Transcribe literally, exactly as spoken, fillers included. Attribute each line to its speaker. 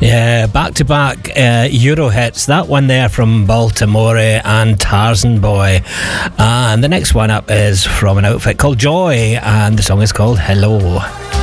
Speaker 1: Yeah, back-to-back uh, Euro hits. That one there from Baltimore and Tarzan Boy. Uh, and the next one up is from an outfit called Joy, and the song is called Hello.